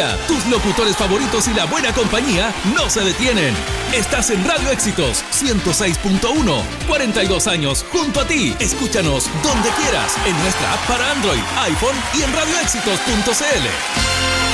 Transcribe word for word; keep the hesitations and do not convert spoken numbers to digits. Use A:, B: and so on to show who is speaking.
A: día, tus locutores favoritos y la buena compañía no se detienen. Estás en Radio Éxitos ciento seis punto uno, cuarenta y dos años junto a ti. Escúchanos donde quieras, en nuestra app para Android, iPhone y en radio éxitos punto c l.